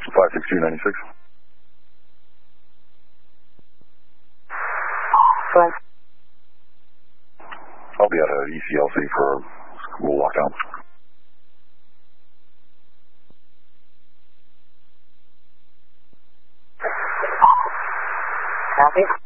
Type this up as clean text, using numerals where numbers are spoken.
56296. Fine. I'll be at a ECLC for a school lockdown. Copy.